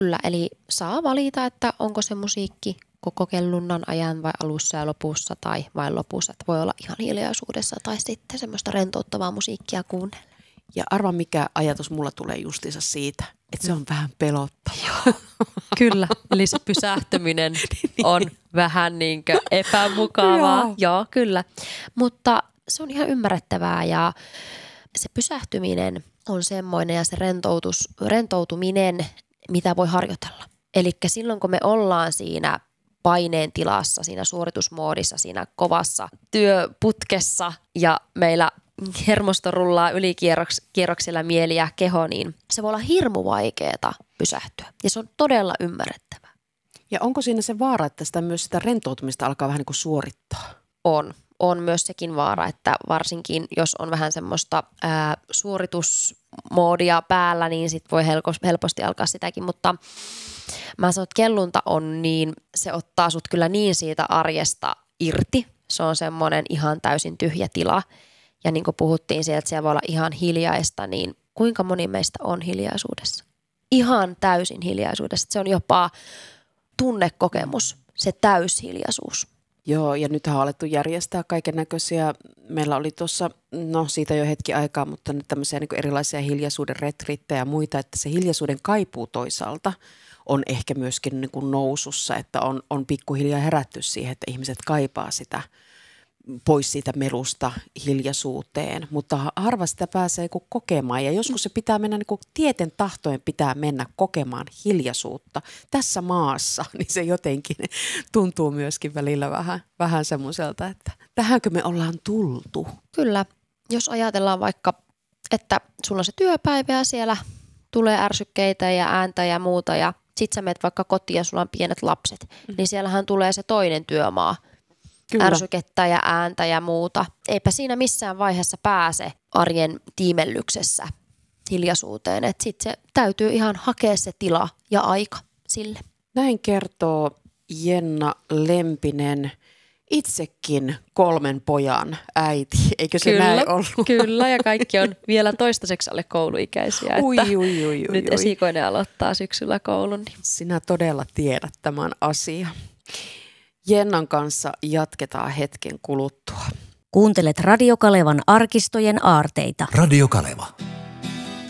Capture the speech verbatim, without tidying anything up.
Kyllä, eli saa valita, että onko se musiikki koko kellunnan ajan vai alussa ja lopussa tai vain lopussa. Että voi olla ihan hiljaisuudessa tai sitten semmoista rentouttavaa musiikkia kuunnella. Ja arva mikä ajatus mulla tulee justiinsa siitä, että se on vähän pelottavaa. Kyllä, eli se pysähtyminen on vähän niin kuin epämukavaa. Joo. Joo, kyllä. Mutta se on ihan ymmärrettävää ja se pysähtyminen on semmoinen ja se rentoutus, rentoutuminen, mitä voi harjoitella. Eli silloin kun me ollaan siinä paineen tilassa, siinä suoritusmoodissa, siinä kovassa työputkessa ja meillä hermosto rullaa ylikierroksilla mieli ja keho, niin se voi olla hirmu vaikeaa pysähtyä ja se on todella ymmärrettävää. Ja onko siinä se vaara, että sitä myös sitä rentoutumista alkaa vähän niin kuin suorittaa? On. On myös sekin vaara, että varsinkin jos on vähän semmoista ää, suoritusmoodia päällä, niin sit voi helposti alkaa sitäkin, mutta mä sanon, että kellunta on niin, se ottaa sut kyllä niin siitä arjesta irti. Se on semmoinen ihan täysin tyhjä tila. Ja niin kuin puhuttiin sieltä, että siellä voi olla ihan hiljaista, niin kuinka moni meistä on hiljaisuudessa? Ihan täysin hiljaisuudessa. Se on jopa tunnekokemus, se täyshiljaisuus. Joo, ja nythän on alettu järjestää kaiken näköisiä. Meillä oli tuossa, no siitä jo hetki aikaa, mutta nyt tämmöisiä niin kuin erilaisia hiljaisuuden retriittejä ja muita, että se hiljaisuuden kaipuu toisaalta on ehkä myöskin niin kuin nousussa, että on, on pikkuhiljaa herätty siihen, että ihmiset kaipaa sitä pois siitä melusta hiljaisuuteen, mutta harva sitä pääsee kuin kokemaan ja joskus se pitää mennä, niin kuin tieten tahtojen pitää mennä kokemaan hiljaisuutta tässä maassa, niin se jotenkin tuntuu myöskin välillä vähän, vähän semmoiselta, että tähänkö me ollaan tultu. Kyllä, jos ajatellaan vaikka, että sulla on se työpäivä ja siellä tulee ärsykkeitä ja ääntä ja muuta ja sit sä menet vaikka kotiin ja sulla on pienet lapset, mm. niin siellähän tulee se toinen työmaa. Kyllä. Ärsykettä ja ääntä ja muuta. Eipä siinä missään vaiheessa pääse arjen tiimellyksessä hiljaisuuteen. Että sitten se täytyy ihan hakea se tila ja aika sille. Näin kertoo Jenna Lempinen, itsekin kolmen pojan äiti. Eikö se kyllä, näin ollut? Kyllä, ja kaikki on vielä toistaiseksi alle kouluikäisiä. Ui, että ui, ui, ui, nyt ui. esikoinen aloittaa syksyllä koulun. Niin. Sinä todella tiedät tämän asian. Jennan kanssa jatketaan hetken kuluttua. Kuuntelet Radio Kalevan arkistojen aarteita. Radio Kaleva.